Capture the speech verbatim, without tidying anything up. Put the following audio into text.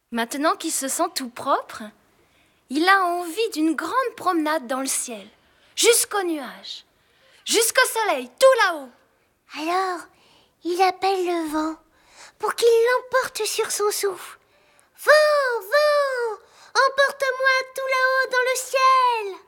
Maintenant qu'il se sent tout propre, il a envie d'une grande promenade dans le ciel, jusqu'aux nuages, jusqu'au soleil, tout là-haut. Alors, il appelle le vent pour qu'il l'emporte sur son souffle. Vent, vent, emporte-moi tout là-haut dans le ciel.